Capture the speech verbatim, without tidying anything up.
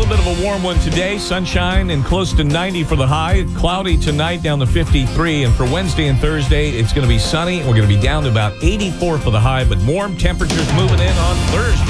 little bit of a warm one today. Sunshine and close to ninety for the high. Cloudy tonight down to fifty-three. And for Wednesday and Thursday, it's going to be sunny. We're going to be down to about eighty-four for the high, but warm temperatures moving in on Thursday.